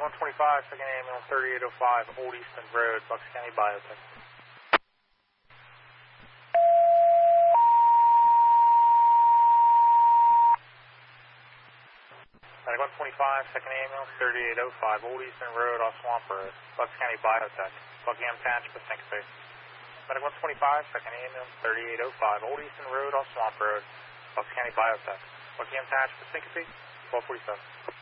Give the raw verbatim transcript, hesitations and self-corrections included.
one twenty-five, second ambulance, thirty-eight oh five, Old Easton Road, Bucks County Biotech. Medic one twenty-five, second ambulance, thirty-eight oh five, Old Easton Road, off Swamp Road, Bucks County Biotech. Buckingham Township, syncope. Medic one twenty-five, second ambulance, thirty-eight oh five, Old Easton Road, off Swamp Road, Bucks County Biotech. Buckingham Township, syncope, twelve forty-seven.